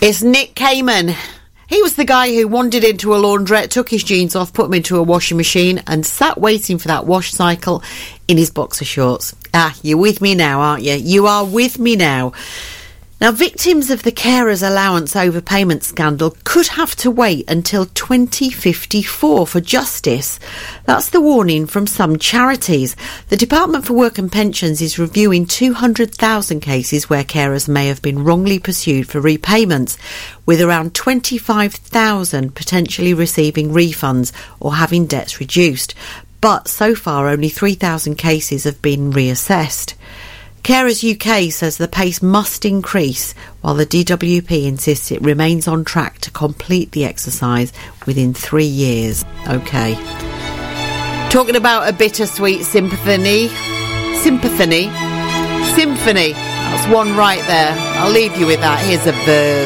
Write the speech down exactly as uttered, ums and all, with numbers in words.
It's Nick Kamen. He was the guy who wandered into a laundrette, took his jeans off, put them into a washing machine and sat waiting for that wash cycle in his boxer shorts. Ah, you're with me now, aren't you? You are with me now. Now, victims of the carers allowance overpayment scandal could have to wait until twenty fifty-four for justice. That's the warning from some charities. The Department for Work and Pensions is reviewing two hundred thousand cases where carers may have been wrongly pursued for repayments, with around twenty-five thousand potentially receiving refunds or having debts reduced. But so far, only three thousand cases have been reassessed. Carers U K says the pace must increase, while the D W P insists it remains on track to complete the exercise within three years. OK. Talking about a bittersweet sympathy. Sympathy. Symphony. That's one right there. I'll leave you with that. Here's a verb.